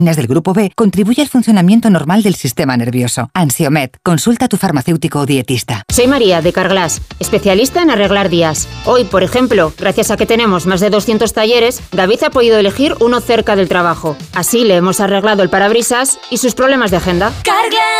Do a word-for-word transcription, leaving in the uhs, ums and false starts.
del grupo B contribuye al funcionamiento normal del sistema nervioso. Ansiomed, consulta a tu farmacéutico o dietista. Soy María de Carglass, especialista en arreglar días. Hoy, por ejemplo, gracias a que tenemos más de doscientos talleres, David ha podido elegir uno cerca del trabajo. Así le hemos arreglado el parabrisas y sus problemas de agenda. Carglass